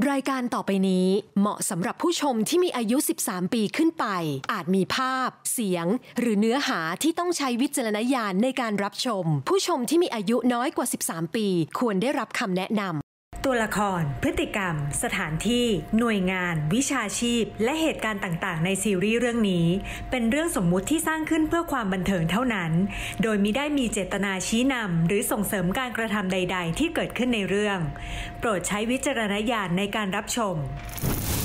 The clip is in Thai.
รายการต่อไปนี้เหมาะสำหรับผู้ชมที่มีอายุ13ปีขึ้นไปอาจมีภาพเสียงหรือเนื้อหาที่ต้องใช้วิจารณญาณในการรับชมผู้ชมที่มีอายุน้อยกว่า13ปีควรได้รับคำแนะนำตัวละครพฤติกรรมสถานที่หน่วยงานวิชาชีพและเหตุการณ์ต่างๆในซีรีส์เรื่องนี้เป็นเรื่องสมมุติที่สร้างขึ้นเพื่อความบันเทิงเท่านั้นโดยมิได้มีเจตนาชี้นำหรือส่งเสริมการกระทำใดๆที่เกิดขึ้นในเรื่องโปรดใช้วิจารณญาณในการรับชม